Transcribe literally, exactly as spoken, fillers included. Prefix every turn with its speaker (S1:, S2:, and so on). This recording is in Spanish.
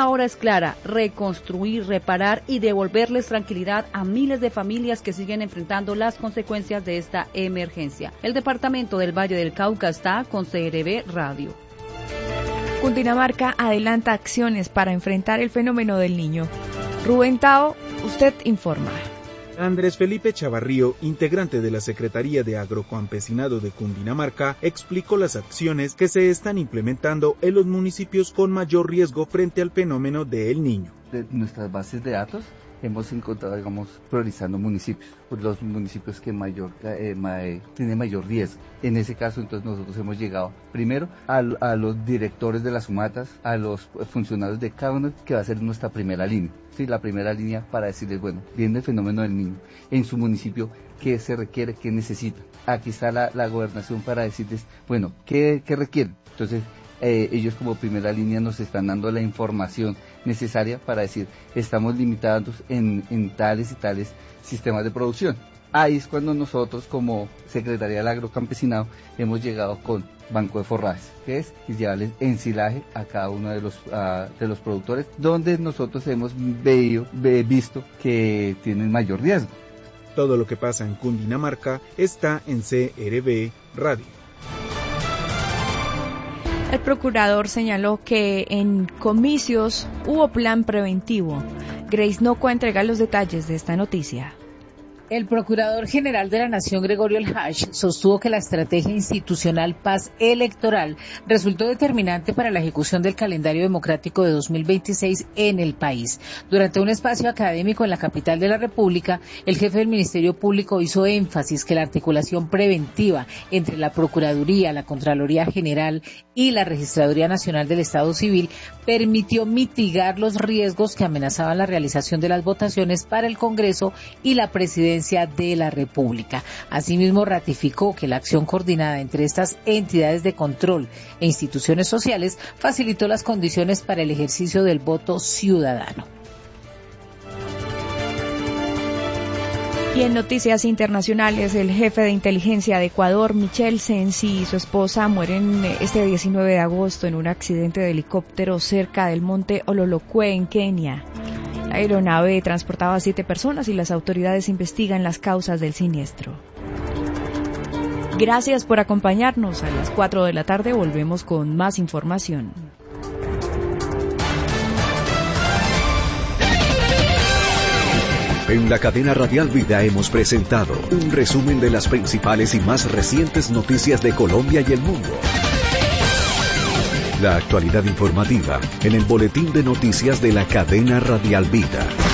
S1: ahora es clara: reconstruir, reparar y devolverles tranquilidad a miles de familias que siguen enfrentando las consecuencias de esta emergencia. El departamento del Valle del Cauca está con C R B Radio.
S2: Cundinamarca adelanta acciones para enfrentar el fenómeno del Niño. Rubén Tao, usted informa.
S3: Andrés Felipe Chavarrío, integrante de la Secretaría de Agrocampesinado de Cundinamarca, explicó las acciones que se están implementando en los municipios con mayor riesgo frente al fenómeno de El Niño.
S4: De nuestras bases de datos hemos encontrado, digamos, priorizando municipios, pues los municipios que mayor eh, ma, eh, tienen mayor riesgo. En ese caso, entonces, nosotros hemos llegado primero a, a los directores de las sumatas, a los funcionarios de cada uno, que va a ser nuestra primera línea. Sí, la primera línea para decirles, bueno, viendo el fenómeno del Niño en su municipio, qué se requiere, qué necesita. Aquí está la, la gobernación para decirles, bueno, qué, qué requieren. Entonces, eh, ellos como primera línea nos están dando la información necesaria para decir, estamos limitados en, en tales y tales sistemas de producción. Ahí es cuando nosotros, como Secretaría del Agrocampesinado, hemos llegado con banco de forrajes, que es llevarles ensilaje a cada uno de los, uh, de los productores, donde nosotros hemos veído, visto que tienen mayor riesgo.
S3: Todo lo que pasa en Cundinamarca está en C R B Radio.
S2: El procurador señaló que en comicios hubo plan preventivo. Grace Nocua entrega los detalles de esta noticia.
S5: El Procurador General de la Nación, Gregorio El Hach, sostuvo que la estrategia institucional Paz Electoral resultó determinante para la ejecución del calendario democrático de dos mil veintiséis en el país. Durante un espacio académico en la capital de la República, el jefe del Ministerio Público hizo énfasis que la articulación preventiva entre la Procuraduría, la Contraloría General y la Registraduría Nacional del Estado Civil permitió mitigar los riesgos que amenazaban la realización de las votaciones para el Congreso y la Presidencia de la República. Asimismo, ratificó que la acción coordinada entre estas entidades de control e instituciones sociales facilitó las condiciones para el ejercicio del voto ciudadano.
S2: Y en noticias internacionales, el jefe de inteligencia de Ecuador, Michel Sensi, y su esposa mueren este diecinueve de agosto en un accidente de helicóptero cerca del monte Ololokwe en Kenia. La aeronave transportaba a siete personas y las autoridades investigan las causas del siniestro. Gracias por acompañarnos. A las cuatro de la tarde volvemos con más información.
S6: En la cadena Radial Vida hemos presentado un resumen de las principales y más recientes noticias de Colombia y el mundo. La actualidad informativa en el boletín de noticias de la cadena Radial Vida.